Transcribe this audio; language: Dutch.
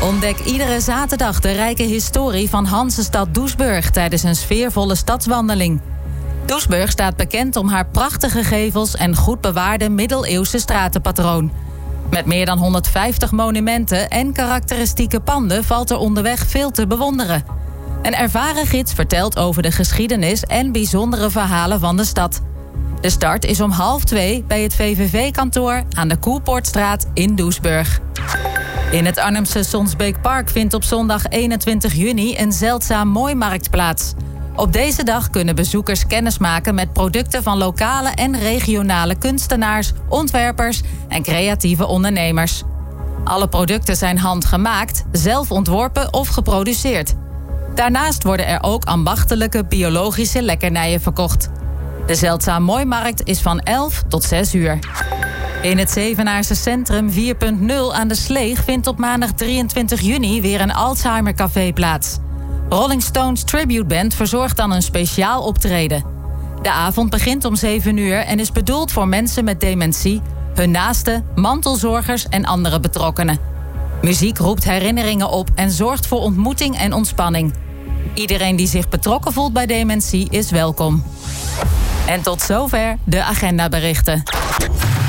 Ontdek iedere zaterdag de rijke historie van Hansestad Doesburg tijdens een sfeervolle stadswandeling. Doesburg staat bekend om haar prachtige gevels en goed bewaarde middeleeuwse stratenpatroon. Met meer dan 150 monumenten en karakteristieke panden valt er onderweg veel te bewonderen. Een ervaren gids vertelt over de geschiedenis en bijzondere verhalen van de stad. De start is om 1:30 bij het VVV-kantoor aan de Koelpoortstraat in Doesburg. In het Arnhemse Sonsbeekpark vindt op zondag 21 juni een zeldzaam mooimarkt plaats. Op deze dag kunnen bezoekers kennismaken met producten van lokale en regionale kunstenaars, ontwerpers en creatieve ondernemers. Alle producten zijn handgemaakt, zelf ontworpen of geproduceerd. Daarnaast worden er ook ambachtelijke biologische lekkernijen verkocht. De Zeldzaam Mooimarkt is van 11 tot 6 uur. In het Zevenaarse Centrum 4.0 aan de Sleeg vindt op maandag 23 juni weer een Alzheimer-café plaats. Rolling Stones Tribute Band verzorgt dan een speciaal optreden. De avond begint om 7 uur en is bedoeld voor mensen met dementie, hun naasten, mantelzorgers en andere betrokkenen. Muziek roept herinneringen op en zorgt voor ontmoeting en ontspanning. Iedereen die zich betrokken voelt bij dementie is welkom. En tot zover de agendaberichten.